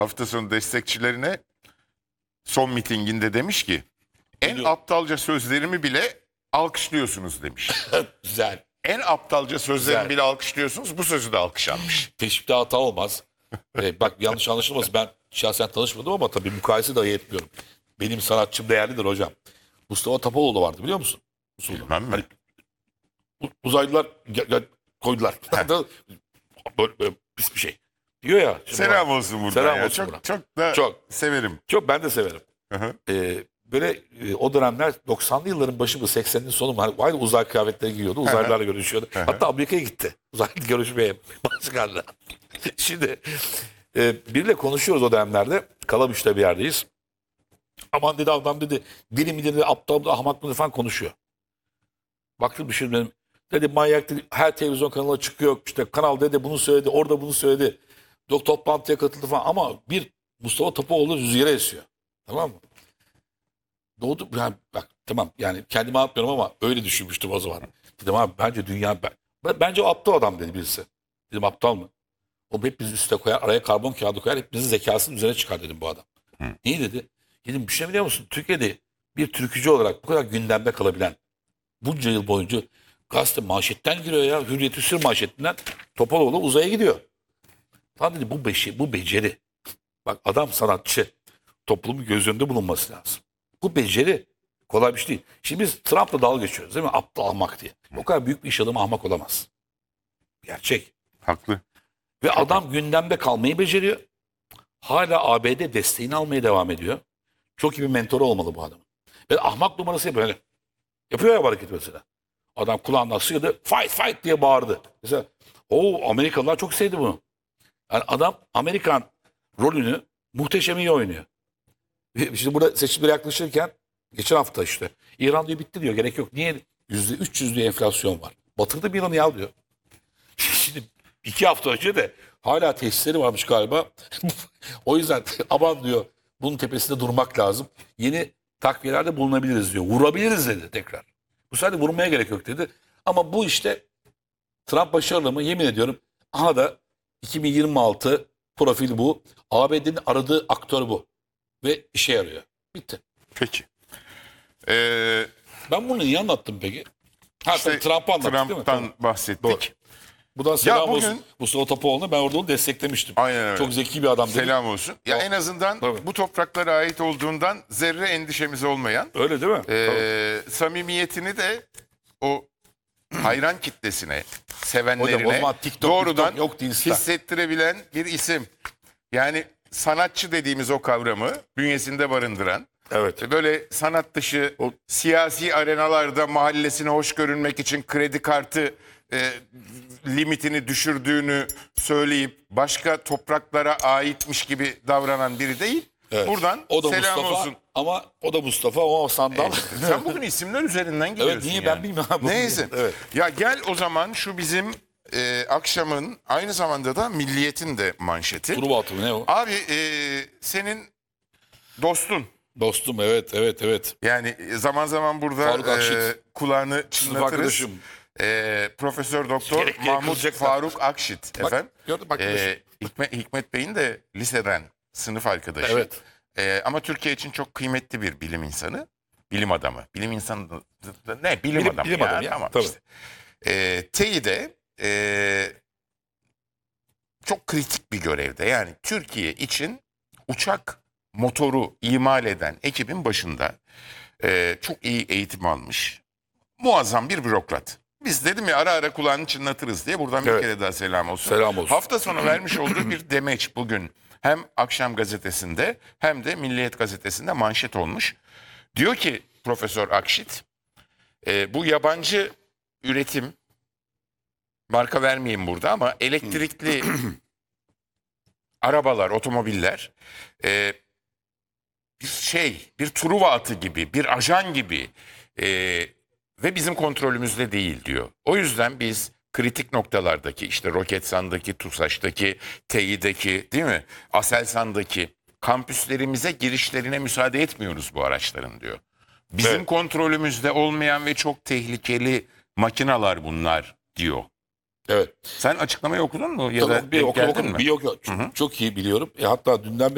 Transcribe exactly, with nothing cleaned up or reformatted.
hafta sonu destekçilerine son mitinginde demiş ki en Biliyorum. aptalca sözlerimi bile alkışlıyorsunuz demiş. Güzel. En aptalca sözlerimi Güzel. bile alkışlıyorsunuz, bu sözü de alkışlanmış. Teşvikte hata olmaz. Ee, bak yanlış anlaşılmasın, ben şahsen tanışmadım ama tabii mukayese dahi etmiyorum. Benim sanatçım değerlidir hocam. Mustafa Topaloğlu vardı, biliyor musun? Usulü. Bilmem mi? Hani, u- uzaylılar gel, gel, koydular. böyle, böyle pis bir şey. Diyor ya. şimdi Selam bak, olsun buradan selam ya. olsun çok, buna. çok da Çok. severim. Çok, ben de severim. Hı hı. Ee, böyle e, o dönemler doksanlı yılların başı mı seksenlerin sonu mu? Hani aynı uzay kıyafetleri giyiyordu. Uzaylılarla görüşüyordu. hı. Hatta Amerika'ya gitti. Uzaylı görüşmeye. Başkanla. Şimdi e, biriyle konuşuyoruz o dönemlerde. Kalamış'ta bir yerdeyiz. Aman dedi adam dedi. Deli mi dedi, aptal mı, ahmak mı falan konuşuyor. Baktım düşündüm. Dedi manyak dedi. Her televizyon kanalına çıkıyor. İşte kanal dedi bunu söyledi. Orada bunu söyledi. Dok toplantıya katıldı falan. Ama bir Mustafa Topaloğlu rüzgara esiyor. Tamam mı? Doğdu yani, bak tamam yani kendime atmıyorum ama öyle düşünmüştüm o zaman. Dedim abi bence dünya ben, ben- bence o aptal adam dedi birisi. Dedim aptal mı? O hepimizi üste koyar, araya karbon kağıdı koyar, hepimizin zekasının üzerine çıkar dedim bu adam. Hı. Niye dedi? Dedim bir şey biliyor musun? Türkiye'de bir türkücü olarak bu kadar gündemde kalabilen, bunca yıl boyunca gazete manşetten giriyor ya. Hürriyet-i Sır manşetinden Topaloğlu uzaya gidiyor. Tamam dedi, bu beşi, bu beceri. Bak adam sanatçı. Toplumun göz önünde bulunması lazım. Bu beceri kolay bir şey değil. Şimdi biz Trump'la dalga geçiyoruz değil mi? Aptal, ahmak diye. O kadar büyük bir iş adamı ahmak olamaz. Gerçek. Haklı. Ve adam gündemde kalmayı beceriyor. Hala A B D desteğini almaya devam ediyor. Çok iyi bir mentoru olmalı bu adamın. Ve ahmak numarası yapıyor. Öyle. Yapıyor ya bu hareketi mesela. Adam kulağından sıyırdı. Fight fight diye bağırdı. Mesela o Amerikalılar çok sevdi bunu. Yani adam Amerikan rolünü muhteşem iyi oynuyor. Şimdi burada seçimlere yaklaşırken geçen hafta işte İran diyor bitti diyor, gerek yok. Niye? yüzde üç yüz diye enflasyon var. Batırdı bir yılanı ya diyor. Şimdi iki hafta önce de hala tesisleri varmış galiba. O yüzden aman diyor bunun tepesinde durmak lazım. Yeni takviyelerde bulunabiliriz diyor. Vurabiliriz dedi tekrar. Bu sefer de vurmaya gerek yok dedi. Ama bu işte Trump başarılı mı? Yemin ediyorum. Aha da iki bin yirmi altı profil bu. A B D'nin aradığı aktör bu. Ve işe yarıyor. Bitti. Peki. Ee, Ben bunu niye anlattım peki? Ha işte tabii Trump'ı anlattık değil mi? Trump'tan Tamam. bahsettik. Doğru. Buradan selam bugün- olsun Mustafa Topaloğlu'na. Ben orada onu desteklemiştim. Aynen öyle. Çok zeki bir adam dedim. Selam olsun. Ya Tamam. en azından Tabii. bu topraklara ait olduğundan zerre endişemiz olmayan, Öyle değil mi? ee, samimiyetini de o hayran kitlesine, sevenlerine Hocam o zaman TikTok, doğrudan TikTok yok değil, Insta. hissettirebilen bir isim. Yani sanatçı dediğimiz o kavramı bünyesinde barındıran, Evet. böyle sanat dışı O- siyasi arenalarda mahallesine hoş görünmek için kredi kartı e, limitini düşürdüğünü söyleyip başka topraklara aitmiş gibi davranan biri değil. Evet. Buradan O da selam Mustafa olsun. ama o da Mustafa ama o sandal. Sen bugün isimler üzerinden gidiyorsun. Evet, niye yani. ben bilmiyorum. Neyse. Evet. Ya gel o zaman şu bizim e, akşamın aynı zamanda da Milliyet'in de manşeti. Truva atımı ne o? Abi e, senin dostun. Dostum evet evet evet. Yani zaman zaman burada Faruk Akşit. e, kulağını Sınıf çınlatırız. arkadaşım. E, Profesör Doktor Gerek- gerek Mahmut kızacaklar. Faruk Akşit Bak, efendim. gördün bak, E, Hikmet, Hikmet Bey'in de liseden sınıf arkadaşı. Evet. E, ama Türkiye için çok kıymetli bir bilim insanı. Bilim adamı. Bilim insanı da- da- ne? Bilim, Bilim- adamı. bilim ya. adamı ya, Tamam tabii. işte. E, TEİ'de e, çok kritik bir görevde. Yani Türkiye için uçak motoru imal eden ekibin başında e, çok iyi eğitim almış. Muazzam bir bürokrat. Biz dedim ya ara ara kulağını çınlatırız diye buradan bir Evet. kere daha selam olsun. Selam olsun. Hafta sonu vermiş olduğu bir demeç bugün hem Akşam Gazetesi'nde hem de Milliyet Gazetesi'nde manşet olmuş. Diyor ki Profesör Akşit, e, bu yabancı üretim, marka vermeyeyim burada ama elektrikli arabalar, otomobiller e, bir şey, bir Truva atı gibi, bir ajan gibi e, ve bizim kontrolümüzde değil diyor. O yüzden biz kritik noktalardaki işte Roketsan'daki, TUSAŞ'taki, TEİ'deki değil mi? Aselsan'daki kampüslerimize girişlerine müsaade etmiyoruz bu araçların diyor. Bizim Evet. kontrolümüzde olmayan ve çok tehlikeli makinalar bunlar diyor. Evet. Sen açıklamayı okudun mu ya Tabii da bir denk okul geldin okul mi? bir yok yok. Çok, çok iyi biliyorum. E, hatta dünden beri